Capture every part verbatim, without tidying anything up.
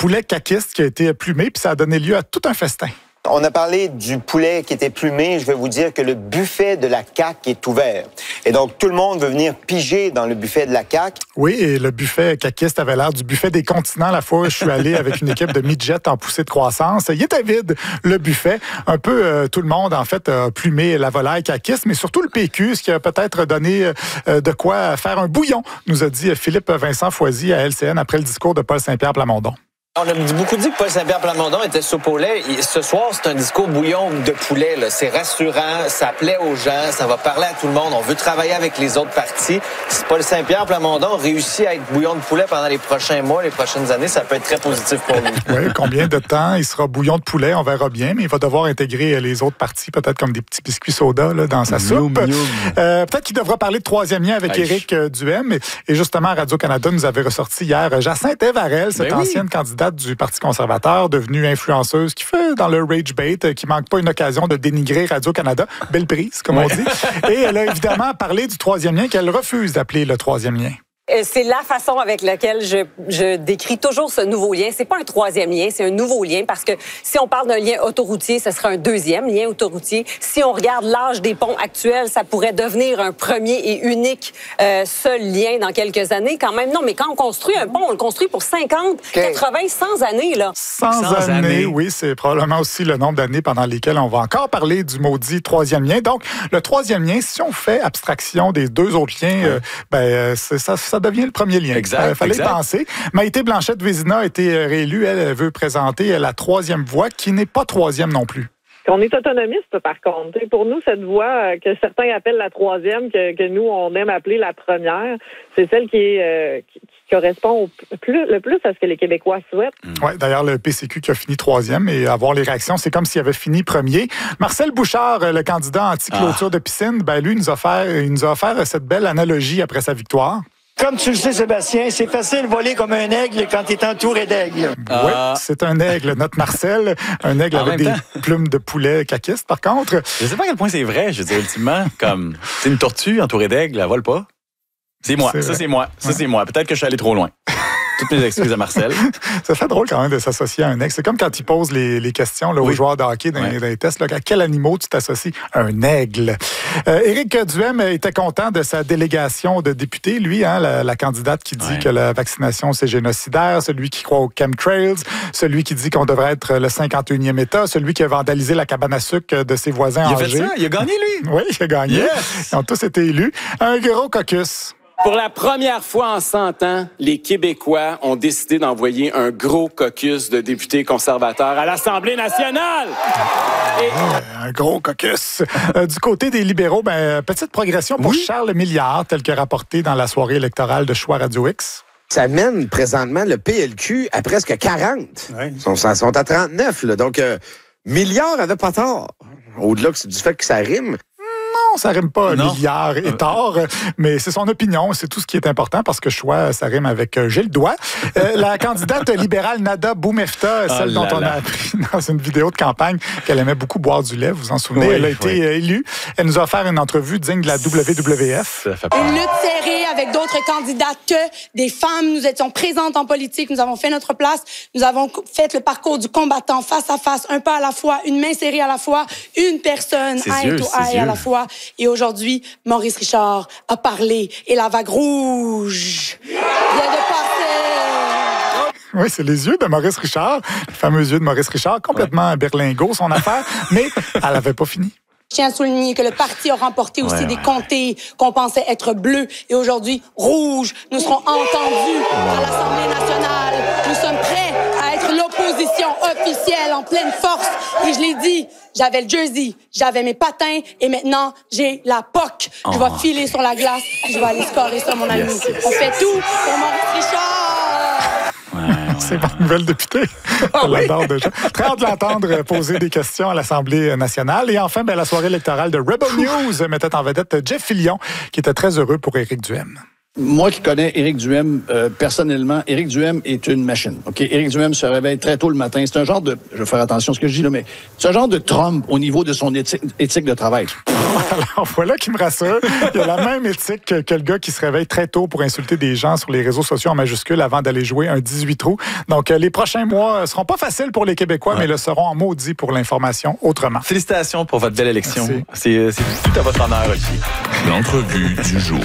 poulet caquiste qui a été plumé, puis ça a donné lieu à tout un festin. On a parlé du poulet qui était plumé. Je vais vous dire que le buffet de la C A Q est ouvert. Et donc, tout le monde veut venir piger dans le buffet de la C A Q. Oui, et le buffet caquiste avait l'air du buffet des continents la fois où je suis allé avec une équipe de midget en poussée de croissance. Il était vide, le buffet. Un peu euh, tout le monde, en fait, a plumé la volaille caquiste, mais surtout le P Q, ce qui a peut-être donné euh, de quoi faire un bouillon, nous a dit Philippe Vincent Foisy à L C N après le discours de Paul Saint-Pierre Plamondon. On a beaucoup dit que Paul Saint-Pierre Plamondon était soupe au lait. Ce soir, c'est un discours bouillon de poulet. Là. C'est rassurant, ça plaît aux gens, ça va parler à tout le monde. On veut travailler avec les autres partis. Si Paul Saint-Pierre Plamondon réussit à être bouillon de poulet pendant les prochains mois, les prochaines années, ça peut être très positif pour lui. Oui, combien de temps il sera bouillon de poulet, on verra bien, mais il va devoir intégrer les autres partis, peut-être comme des petits biscuits soda là, dans sa soupe. Euh, peut-être qu'il devra parler de troisième lien avec Éric Duhem. Et, et justement, Radio-Canada nous avait ressorti hier Jacinthe Evarel, cette ben ancienne oui. candidate du Parti conservateur, devenue influenceuse, qui fait dans le rage bait, qui manque pas une occasion de dénigrer Radio-Canada. Belle prise, comme ouais. on dit. Et elle a évidemment parlé du troisième lien qu'elle refuse d'appeler le troisième lien. C'est la façon avec laquelle je, je décris toujours ce nouveau lien. C'est pas un troisième lien, c'est un nouveau lien parce que si on parle d'un lien autoroutier, ce serait un deuxième lien autoroutier. Si on regarde l'âge des ponts actuels, ça pourrait devenir un premier et unique euh, seul lien dans quelques années. Quand même, non, mais quand on construit un pont, on le construit pour cinquante, okay. quatre-vingts, cent années, là. cent, cent années, années, oui, c'est probablement aussi le nombre d'années pendant lesquelles on va encore parler du maudit troisième lien. Donc, le troisième lien, si on fait abstraction des deux autres liens, ouais. euh, ben, c'est ça, ça Ça devient le premier lien. Exact. Il euh, fallait exact. penser. Maïté Blanchette-Vézina a été réélue. Elle, elle veut présenter la troisième voie, qui n'est pas troisième non plus. On est autonomiste, par contre. Pour nous, cette voie que certains appellent la troisième, que, que nous, on aime appeler la première, c'est celle qui, est, euh, qui, qui correspond au plus, le plus à ce que les Québécois souhaitent. Mmh. Oui, d'ailleurs, le P C Q qui a fini troisième et avoir les réactions, c'est comme s'il avait fini premier. Marcel Bouchard, le candidat anti-clôture ah. de piscine, ben lui, il nous a offert, il nous a offert cette belle analogie après sa victoire. Comme tu le sais, Sébastien, c'est facile de voler comme un aigle quand t'es entouré d'aigles. Ah. Oui, c'est un aigle, notre Marcel. Un aigle en avec des temps. plumes de poulet caquiste, par contre. Je sais pas à quel point c'est vrai, je veux dire, ultimement. Comme, c'est une tortue entourée d'aigles, elle vole pas. C'est moi, c'est ça vrai. c'est moi, ça ouais. c'est moi. Peut-être que je suis allé trop loin. Toutes mes excuses à Marcel. Ça fait drôle quand même de s'associer à un aigle. C'est comme quand il pose les, les questions là, oui. aux joueurs de hockey dans, ouais. dans les tests. Là, à quel animal tu t'associes? Un aigle. Euh, Éric Duhem était content de sa délégation de députés. Lui, hein, la, la candidate qui dit ouais. que la vaccination, c'est génocidaire, celui qui croit aux chemtrails, celui qui dit qu'on devrait être le cinquante et unième État, celui qui a vandalisé la cabane à sucre de ses voisins il âgés. Il a fait ça? Il a gagné, lui? Oui, il a gagné. Yes. Ils ont tous été élus. Un gros caucus. Pour la première fois en cent ans, les Québécois ont décidé d'envoyer un gros caucus de députés conservateurs à l'Assemblée nationale. Et... Un gros caucus. Euh, du côté des libéraux, ben, petite progression pour oui. Charles Milliard, tel que rapporté dans la soirée électorale de Choix Radio X. Ça mène présentement le P L Q à presque quarante. Oui. Ils sont, sont à trente-neuf. Là. Donc, euh, Milliard avait pas tort. Au-delà du fait que ça rime. Non, ça rime pas non. milliard et tort, mais c'est son opinion, c'est tout ce qui est important parce que choix, ça rime avec euh, j'ai le doigt. Euh, la candidate libérale Nada Boumefta, celle oh dont on a appris dans une vidéo de campagne qu'elle aimait beaucoup boire du lait, vous vous en souvenez, oui, elle a été oui. élue. Elle nous a offert une entrevue digne de la W W F. Une lutte serrée avec d'autres candidates que des femmes. Nous étions présentes en politique, nous avons fait notre place, nous avons fait le parcours du combattant face à face, un pas à la fois, une main serrée à la fois, une personne eye to eye à la fois. Et aujourd'hui, Maurice Richard a parlé et la vague rouge vient de passer. Oui, c'est les yeux de Maurice Richard, les fameux yeux de Maurice Richard, complètement ouais. berlingot son affaire, mais elle n'avait pas fini. Je tiens à souligner que le parti a remporté aussi ouais, des ouais. comtés qu'on pensait être bleus et aujourd'hui rouges. Nous serons entendus à l'Assemblée nationale. Nous sommes prêts à être l'opposition officielle en pleine force. Et je l'ai dit, j'avais le jersey, j'avais mes patins et maintenant j'ai la P O C. Oh. Je vais filer sur la glace et je vais aller scorer sur mon ami. Yes, yes, On fait yes. tout pour Maurice Richard. Ouais, ouais. C'est ma nouvelle députée. Ah, Je l'adore oui. déjà. Très hâte de l'entendre poser des questions à l'Assemblée nationale. Et enfin, ben, la soirée électorale de Rebel News mettait en vedette Jeff Fillion, qui était très heureux pour Éric Duhem. Moi qui connais Éric Duhaime euh, personnellement, Éric Duhaime est une machine. Ok, Éric Duhaime se réveille très tôt le matin. C'est un genre de, je vais faire attention à ce que je dis là, mais c'est un genre de Trump au niveau de son éthique, éthique de travail. Alors voilà qui me rassure. Il a la même éthique que, que le gars qui se réveille très tôt pour insulter des gens sur les réseaux sociaux en majuscule avant d'aller jouer un dix-huit trous. Donc euh, les prochains mois euh, seront pas faciles pour les Québécois, ouais. mais le seront en maudit pour l'information autrement. Félicitations pour votre belle élection. C'est, c'est tout à votre honneur aussi. L'entrevue du jour.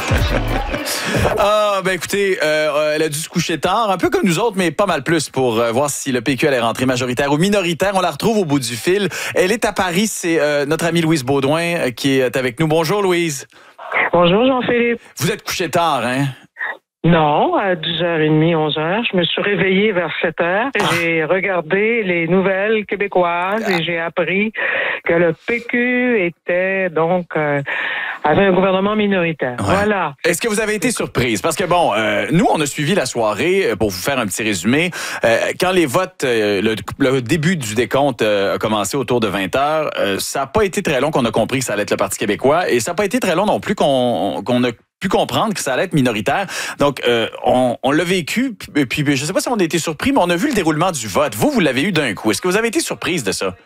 Ah, ben écoutez, euh, elle a dû se coucher tard, un peu comme nous autres, mais pas mal plus pour euh, voir si le P Q allait rentrer majoritaire ou minoritaire. On la retrouve au bout du fil. Elle est à Paris, c'est euh, notre amie Louise Baudouin euh, qui est avec nous. Bonjour Louise. Bonjour Jean-Philippe. Vous êtes couché tard, hein? Non, à dix heures trente, onze heures. Je me suis réveillée vers sept heures et ah. j'ai regardé les nouvelles québécoises ah. et j'ai appris que le P Q était donc euh, avait un gouvernement minoritaire. Ouais. Voilà. Est-ce que vous avez été surprise? Parce que bon, euh, nous, on a suivi la soirée, pour vous faire un petit résumé. Euh, quand les votes, euh, le, le début du décompte euh, a commencé autour de vingt heures, euh, ça n'a pas été très long qu'on a compris que ça allait être le Parti québécois et ça n'a pas été très long non plus qu'on, qu'on a pu comprendre que ça allait être minoritaire. Donc, euh, on, on l'a vécu, puis, puis je ne sais pas si on a été surpris, mais on a vu le déroulement du vote. Vous, vous l'avez eu d'un coup. Est-ce que vous avez été surprise de ça?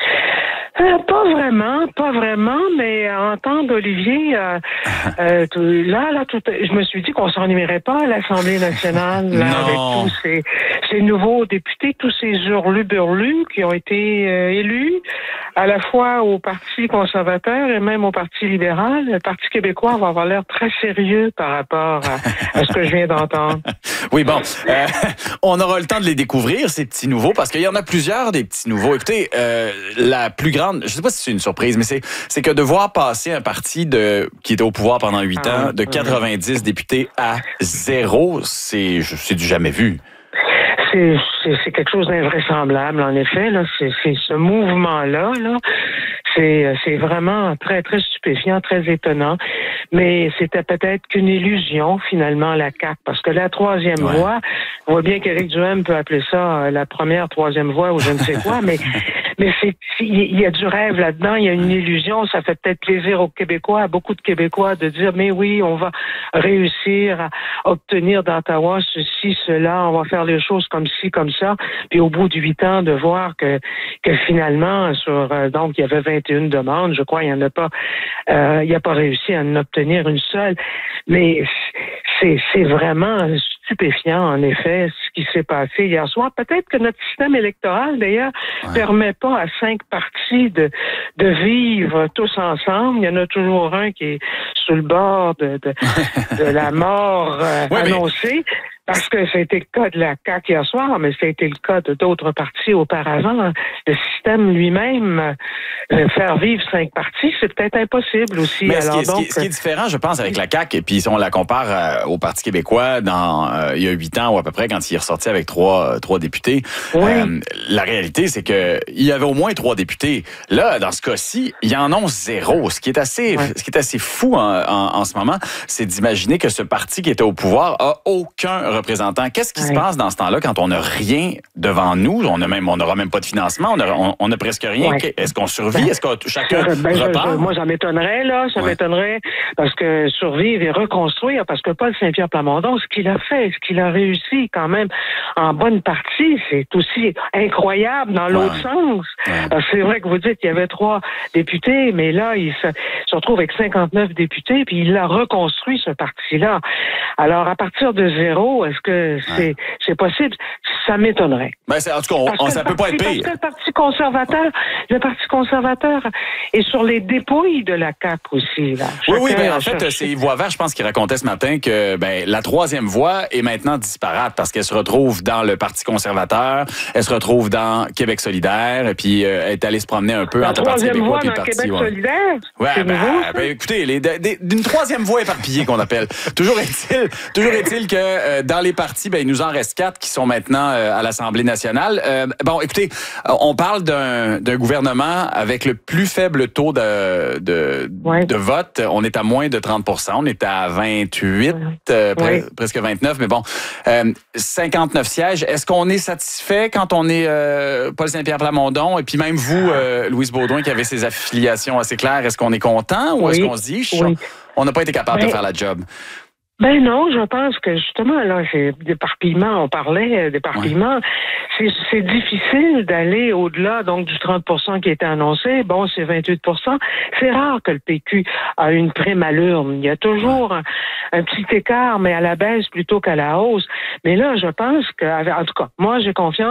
Euh, pas vraiment, pas vraiment, mais à entendre Olivier, euh, euh, tout, là, là, tout, je me suis dit qu'on s'ennuierait pas à l'Assemblée nationale, là, avec tous ces, ces nouveaux députés, tous ces hurlus-burlus qui ont été euh, élus, à la fois au Parti conservateur et même au Parti libéral. Le Parti québécois va avoir l'air très sérieux par rapport à, à ce que je viens d'entendre. Oui, bon, euh, on aura le temps de les découvrir, ces petits nouveaux, parce qu'il y en a plusieurs des petits nouveaux. Écoutez, euh, la plus grande je ne sais pas si c'est une surprise, mais c'est, c'est que de voir passer un parti de, qui était au pouvoir pendant huit ah, ans, de quatre-vingt-dix députés à zéro, c'est, c'est du jamais vu. C'est, c'est, c'est quelque chose d'invraisemblable, en effet. Là. C'est, c'est ce mouvement-là, là. C'est, c'est vraiment très, très stupéfiant, très étonnant. Mais c'était peut-être qu'une illusion, finalement, la C A Q. Parce que la troisième ouais. voie, on voit bien qu'Éric Duhaime peut appeler ça la première, troisième voie ou je ne sais quoi, mais mais c'est il y a du rêve là-dedans, il y a une illusion. Ça fait peut-être plaisir aux Québécois, à beaucoup de Québécois, de dire, mais oui, on va réussir à obtenir d'Ottawa ceci, cela, on va faire les choses comme ci, comme ça. Puis au bout de huit ans, de voir que que finalement, sur donc il y avait vingt et une demandes, je crois, il n'y en a pas, euh, il n'y a pas réussi à en obtenir une seule. Mais c'est, c'est vraiment stupéfiant, en effet, ce qui s'est passé hier soir. Peut-être que notre système électoral, d'ailleurs, ouais. permet pas à cinq partis de, de vivre tous ensemble. Il y en a toujours un qui est sur le bord de, de, de la mort euh, ouais, annoncée. Mais... Parce que ça a été le cas de la C A Q hier soir, mais ça a été le cas de d'autres partis auparavant. Le système lui-même, euh, faire vivre cinq partis, c'est peut-être impossible aussi. Mais Alors, ce, qui est, donc, ce, qui est, ce qui est différent, je pense, avec la C A Q, et puis si on la compare euh, au Parti québécois dans euh, il y a huit ans ou à peu près, quand il est ressorti avec trois, trois députés, oui. euh, la réalité, c'est que il y avait au moins trois députés. Là, dans ce cas-ci, il y en a zéro. Ce qui est assez, ouais. ce qui est assez fou en, en, en ce moment, c'est d'imaginer que ce parti qui était au pouvoir a aucun représentant. Qu'est-ce qui oui. se passe dans ce temps-là quand on n'a rien devant nous? On a même, on n'aura même pas de financement, on a, on, on a presque rien. Oui. Est-ce qu'on survit? Ben, Est-ce que chacun ben, repart? Je, je, moi, ça m'étonnerait, là. Ça ouais. m'étonnerait parce que survivre et reconstruire, parce que Paul Saint-Pierre Plamondon, ce qu'il a fait, ce qu'il a réussi quand même en bonne partie, c'est aussi incroyable dans l'autre ouais. sens. Ouais. Parce que c'est vrai que vous dites qu'il y avait trois députés, mais là, il se, se retrouve avec cinquante-neuf députés, puis il a reconstruit ce parti-là. Alors, à partir de zéro, est-ce que c'est, ouais. c'est possible? Ça m'étonnerait. Ben, c'est, en tout cas, on, on, ça peut pas être pire. Parce que le Parti conservateur, le Parti conservateur est sur les dépouilles de la C A Q aussi, là. Oui, oui, ben, en fait, cherché. c'est Yves Boisvert, je pense, qui racontait ce matin que, ben, la troisième voie est maintenant disparate parce qu'elle se retrouve dans le Parti conservateur, elle se retrouve dans Québec solidaire, et puis euh, elle est allée se promener un peu la entre le Parti québécois et le Parti... Québec ouais. solidaire? Ouais, ben, nouveau, ben, écoutez, les, des, d'une troisième voie éparpillée qu'on appelle. Toujours est-il, toujours est-il que euh, dans les partis, ben, il nous en reste quatre qui sont maintenant euh, à l'Assemblée nationale. Euh, bon, écoutez, on parle d'un, d'un gouvernement avec le plus faible taux de, de, ouais. de vote. On est à moins de trente pour cent. On est à vingt-huit, ouais. euh, pre- ouais. presque vingt-neuf. Mais bon, euh, cinquante-neuf sièges. Est-ce qu'on est satisfait quand on est euh, Paul Saint-Pierre Plamondon? Et puis même vous, euh, Louise Baudouin, qui avait ses affiliations assez claires, est-ce qu'on est content ou oui. est-ce qu'on se dit, oui. on n'a pas été capable ben, de faire la job? Ben non, je pense que justement, là, c'est d'éparpillement, on parlait d'éparpillement. Ouais. C'est, c'est difficile d'aller au-delà donc du trente pour cent qui était annoncé. Bon, c'est vingt-huit pour cent. C'est rare que le P Q a une prime à l'urne. Il y a toujours un, un petit écart, mais à la baisse plutôt qu'à la hausse. Mais là, je pense que, en tout cas, moi, j'ai confiance.